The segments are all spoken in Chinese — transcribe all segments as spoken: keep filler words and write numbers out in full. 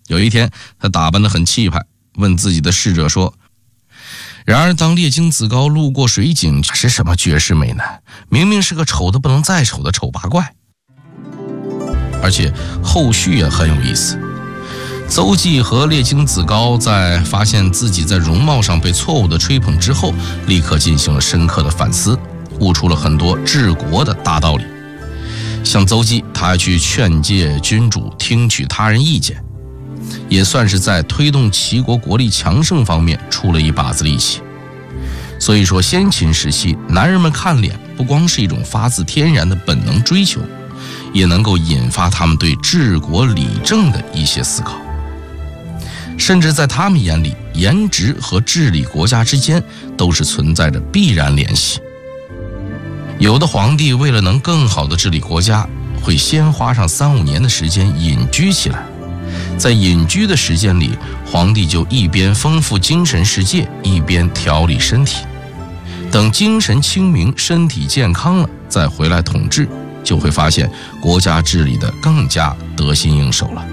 有一天，他打扮得很气派，问自己的侍者说：然而当列经子高路过水井，是什么绝世美男，明明是个丑的不能再丑的丑八怪。而且后续也很有意思，邹忌和列经子高在发现自己在容貌上被错误的吹捧之后，立刻进行了深刻的反思，悟出了很多治国的大道理。像邹忌，他还去劝诫君主听取他人意见，也算是在推动齐国国力强盛方面出了一把子力气。所以说，先秦时期男人们看脸不光是一种发自天然的本能追求，也能够引发他们对治国理政的一些思考。甚至在他们眼里，颜值和治理国家之间都是存在着必然联系。有的皇帝为了能更好地治理国家，会先花上三五年的时间隐居起来，在隐居的时间里，皇帝就一边丰富精神世界，一边调理身体。等精神清明，身体健康了，再回来统治，就会发现国家治理得更加得心应手了。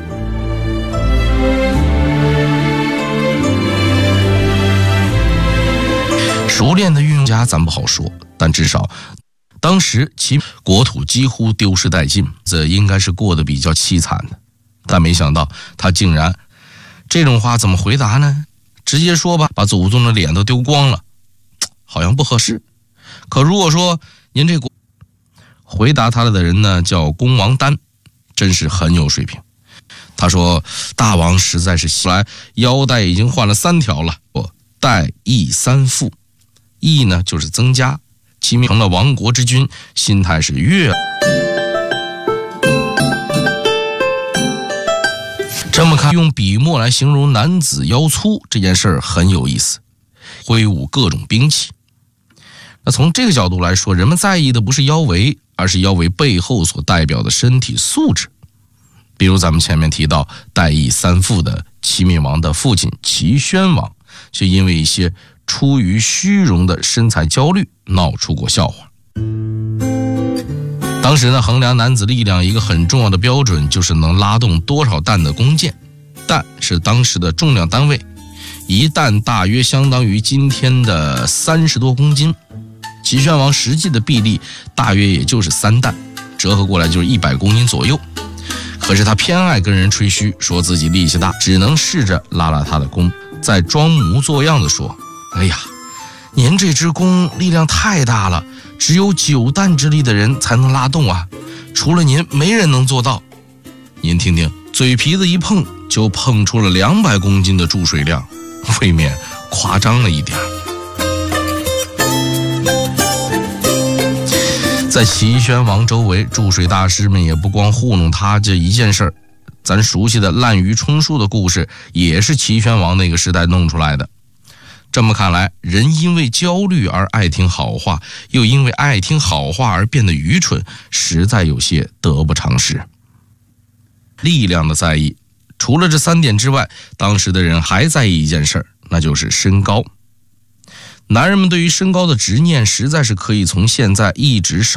熟练的运用家咱不好说，但至少当时其国土几乎丢失殆尽，这应该是过得比较凄惨的。但没想到他竟然这种话怎么回答呢？直接说吧，把祖宗的脸都丢光了，好像不合适。可如果说您这国回答他的人呢叫公王丹，真是很有水平。他说大王实在是后来腰带已经换了三条了，我带义三富，义呢就是增加，齐明成了亡国之君，心态是越这么看，用笔墨来形容男子腰粗这件事儿很有意思，挥舞各种兵器。那从这个角度来说，人们在意的不是腰围，而是腰围背后所代表的身体素质。比如咱们前面提到带义三富的齐闵王的父亲齐宣王，就因为一些出于虚荣的身材焦虑闹出过笑话。当时呢，衡量男子力量一个很重要的标准就是能拉动多少担的弓箭，担是当时的重量单位，一担大约相当于今天的三十多公斤。齐宣王实际的臂力大约也就是三担，折合过来就是一百公斤左右。可是他偏爱跟人吹嘘，说自己力气大，只能试着拉拉他的弓，再装模作样的说：哎呀，您这只弓力量太大了，只有九担之力的人才能拉动啊，除了您没人能做到。您听听，嘴皮子一碰就碰出了两百公斤的注水量，未免夸张了一点。在齐宣王周围，注水大师们也不光糊弄他这一件事儿，咱熟悉的滥竽充数的故事也是齐宣王那个时代弄出来的。这么看来，人因为焦虑而爱听好话，又因为爱听好话而变得愚蠢，实在有些得不偿失。力量的在意，除了这三点之外，当时的人还在意一件事，那就是身高。男人们对于身高的执念实在是可以从现在一直上